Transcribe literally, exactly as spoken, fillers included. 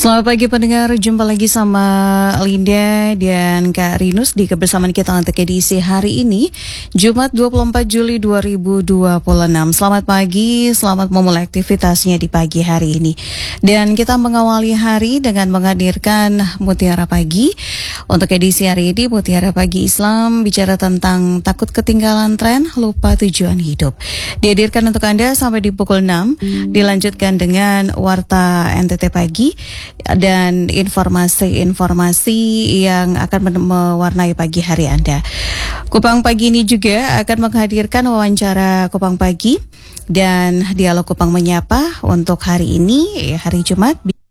Selamat pagi pendengar, jumpa lagi sama Linda dan Kak Rinus di kebersamaan kita untuk edisi hari ini, Jumat dua puluh empat Juli dua ribu dua puluh enam. Selamat pagi, selamat memulai aktivitasnya di pagi hari ini. Dan kita mengawali hari dengan menghadirkan Mutiara Pagi. Untuk edisi hari ini, Mutiara Pagi Islam bicara tentang takut ketinggalan tren, lupa tujuan hidup. Dihadirkan untuk Anda sampai di pukul enam, dilanjutkan dengan Warta N T T Pagi dan informasi-informasi yang akan mewarnai pagi hari Anda. Kupang Pagi ini juga akan menghadirkan wawancara Kupang Pagi dan dialog Kupang Menyapa untuk hari ini, hari Jumat.